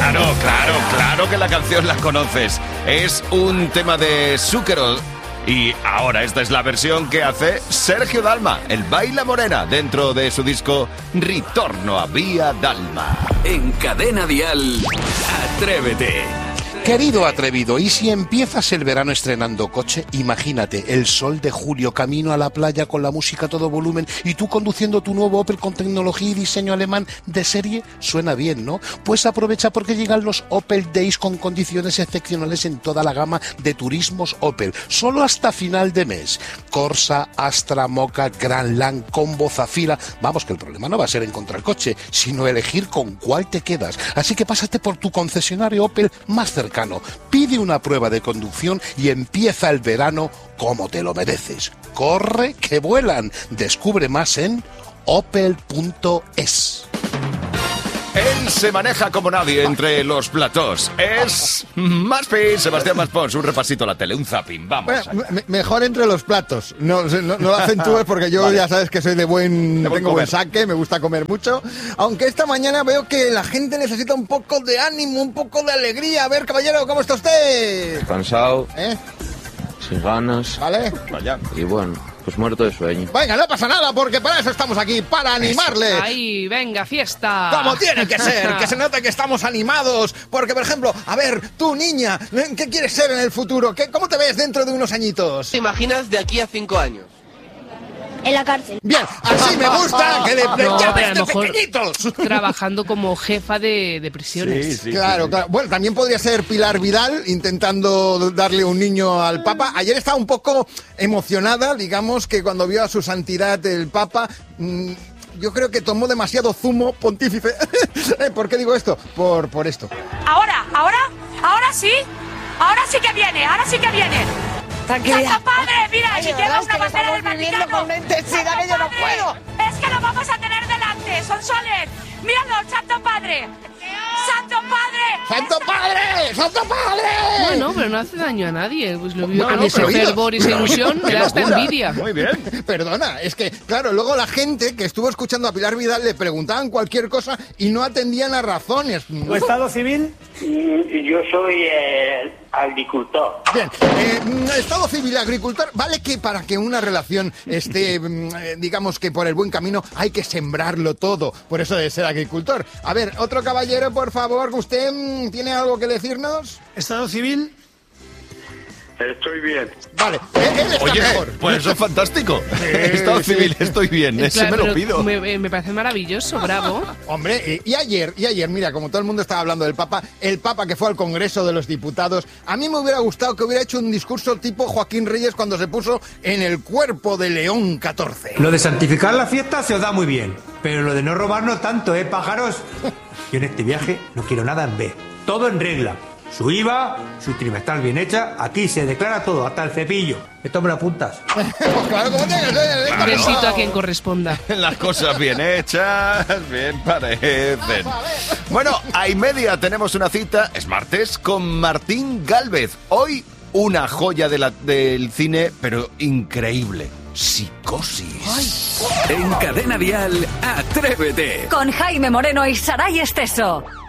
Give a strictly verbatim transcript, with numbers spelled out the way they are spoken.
Claro, claro, claro que la canción la conoces. Es un tema de Zúquero. Y ahora esta es la versión que hace Sergio Dalma, el Baila Morena, dentro de su disco Ritorno a Vía Dalma. En Cadena Dial, Atrévete. Querido atrevido, ¿y si empiezas el verano estrenando coche? Imagínate, el sol de julio, camino a la playa con la música a todo volumen y tú conduciendo tu nuevo Opel con tecnología y diseño alemán de serie. Suena bien, ¿no? Pues aprovecha porque llegan los Opel Days con condiciones excepcionales en toda la gama de turismos Opel, solo hasta final de mes. Corsa, Astra, Mocha, Grand Land, Combo, Zafira. Vamos, que el problema no va a ser encontrar coche, sino elegir con cuál te quedas. Así que pásate por tu concesionario Opel más cercano. Pide una prueba de conducción y empieza el verano como te lo mereces. Corre, que vuelan. Descubre más en opel punto es. Él se maneja como nadie entre los platós. Es Maspi, Sebastián Maspons. Un repasito a la tele, un zapping, vamos. Bueno, me- mejor entre los platos. No, no, no lo acentúes porque yo Vale. ya sabes que soy de buen, De buen tengo buen comer. saque, me gusta comer mucho. Aunque esta mañana veo que la gente necesita un poco de ánimo, un poco de alegría. A ver, caballero, ¿cómo está usted? Cansado, ¿Eh? sin ganas ¿Vale? Vaya. y bueno, pues muerto de sueño. Venga, no pasa nada porque para eso estamos aquí, para animarle. ¡Ahí, venga, fiesta! Como tiene que ser, que se note que estamos animados. Porque, por ejemplo, a ver, tú niña, ¿qué quieres ser en el futuro? ¿Qué, ¿Cómo te ves dentro de unos añitos? ¿Te imaginas de aquí a cinco años? En la cárcel. Bien, así me gusta, que le, le No, llames pero a lo de mejor pequeñitos. trabajando como jefa de, de prisiones. Claro, claro. Bueno, también podría ser Pilar Vidal intentando darle un niño al Papa. Ayer estaba un poco emocionada, digamos, que cuando vio a su santidad el Papa, mmm, yo creo que tomó demasiado zumo pontífice. ¿Por qué digo esto? Por, por esto. Ahora, ahora, ahora sí, ahora sí que viene, ahora sí que viene. Tranquilidad. ¡Santo Padre! Mira, Ay, si de lleva verdad, es una que lo bandera del estamos viviendo Vaticano. con una intensidad ¡Santo que yo no Padre! puedo. Es que lo vamos a tener delante, son soles. Míralo, Santo Padre. ¡Santo Padre! ¡Santo Padre! ¡Santo Padre! Bueno, pero no hace daño a nadie. Pues lo vio No, con no, ese pero oído. fervor y esa ilusión, Qué le da hasta locura. envidia. Muy bien. Perdona, es que, claro, luego la gente que estuvo escuchando a Pilar Vidal le preguntaban cualquier cosa y no atendían a razones. ¿Tu estado civil? Yo soy eh, agricultor. Bien, eh, estado civil y agricultor, vale que para que una relación esté, mm, eh, digamos que por el buen camino, hay que sembrarlo todo, por eso de ser agricultor. A ver, otro caballero, por favor, ¿usted mm, tiene algo que decirnos? ¿Estado civil? Estoy bien. Vale, él, él está Oye, mejor. pues eso es fantástico. Estado sí. civil, estoy bien. Ese Claro, me lo pero pido. Me, me parece maravilloso, bravo. Hombre, eh, y ayer, y ayer, mira, como todo el mundo estaba hablando del Papa, el Papa que fue al Congreso de los Diputados, a mí me hubiera gustado que hubiera hecho un discurso tipo Joaquín Reyes cuando se puso en el cuerpo de León catorce. Lo de santificar la fiesta se os da muy bien, pero lo de no robar no tanto, ¿eh, pájaros? Yo en este viaje no quiero nada en B, todo en regla. Su I V A, su trimestral bien hecha, aquí se declara todo, hasta el cepillo. Esto me lo apuntas. Pues claro, como tiene que ser, ¿eh? Besito a quien corresponda. Las cosas bien hechas, bien parecen. Bueno, a y media tenemos una cita, es martes, con Martín Gálvez. Hoy una joya de la- del cine, pero increíble. Psicosis. En Cadena Dial, Atrévete. Con Jaime Moreno y Saray Esteso.